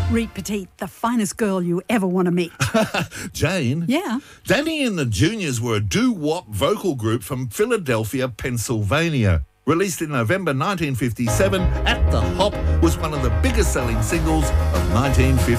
Reet Petite, the finest girl you ever want to meet. Jane? Yeah? Danny and the Juniors were a doo-wop vocal group from Philadelphia, Pennsylvania. Released in November 1957, At the Hop was one of the biggest selling singles of 1957.